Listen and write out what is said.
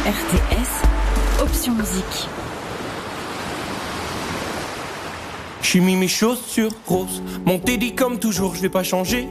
RTS, option musique. J'ai mis mes chaussures roses, mon teddy comme toujours, je vais pas changer.